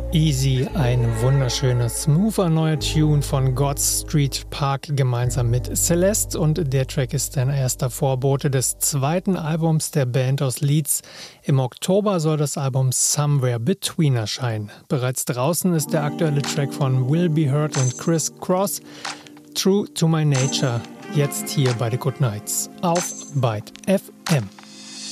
Easy, ein wunderschöner, smoother neuer Tune von God Street Park gemeinsam mit Celeste, und der Track ist ein erster Vorbote des zweiten Albums der Band aus Leeds. Im Oktober soll das Album Somewhere Between erscheinen. Bereits draußen ist der aktuelle Track von Will Be Heard und Chris Cross, True to My Nature, jetzt hier bei The Good Nights auf Byte FM.